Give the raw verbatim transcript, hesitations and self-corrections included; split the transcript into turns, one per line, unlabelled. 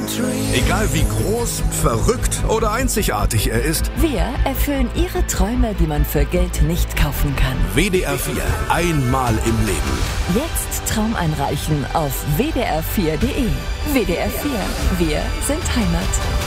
Egal wie groß, verrückt oder einzigartig er ist,
Wir erfüllen Ihre Träume, die man für Geld nicht kaufen kann.
W D R vier, einmal im Leben.
Jetzt Traum einreichen auf w d r vier punkt d e. W D R vier, wir sind Heimat.